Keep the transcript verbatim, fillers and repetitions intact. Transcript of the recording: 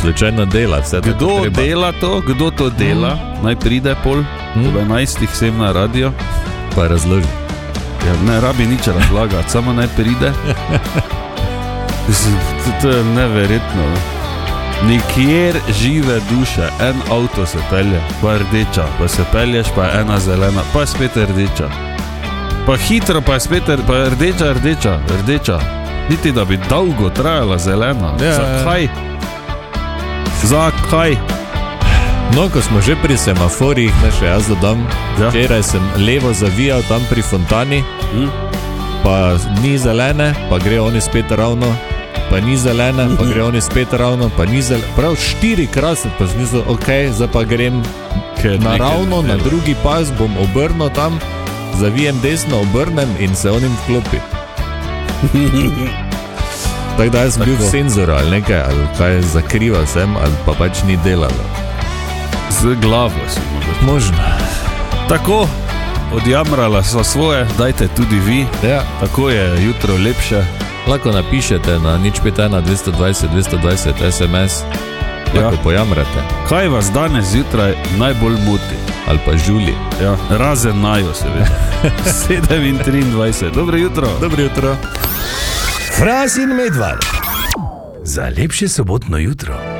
slučajno dela vse to, kdo dela to, kdo to dela, mm. naj pride pol, mm. ob enajstih sem na radio. Pa razloži. Ja, ne rabi nič razlagati, samo naj pride. To je neverjetno. Nikjer žive duše, en avto se pelje, pa rdeča, pa se pelješ, pa ena zelena, pa spet rdeča. Pa hitro, pa spet pa rdeča, rdeča, rdeča. Niti da bi dolgo trajala zelena. Ja, zakaj? Zakaj? No, ko smo že pri semaforih, ne še jaz dodam, ja. Včeraj sem levo zavijal tam pri fontani, hmm. pa ni zelene, pa gre oni spet ravno, pa ni zelene, pa gre oni spet ravno, pa ni zelene. Prav štirikrat sem pa zmislil, ok, zdaj pa grem naravno, na drugi pas bom obrnil tam, zavijem desno, obrnem in se onim vklopi. Tako da jaz sem bil v senzoru ali nekaj, ali kaj zakrival sem, ali pa pač ni delalo. Z glavo si možno. Tako, odjamrala so svoje, dajte tudi vi, ja. Tako je jutro lepše. Lahko napišete na nič pet ena dvesto dvajset dvesto dvajset es em es, lahko ja. Pojamrate. Kaj vas danes zjutraj najbolj moti? Ali pa žuli. Ja, razen najo seveda. sedem in triindvajset. Dobro jutro. Dobro jutro. Fras in Medvard. Za lepše sobotno jutro.